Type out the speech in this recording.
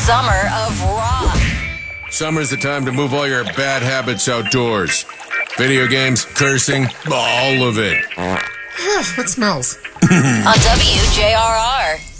summer of rock. Summer's the time to move all your bad habits outdoors. Video games, cursing, all of it. What smells? On WJRR.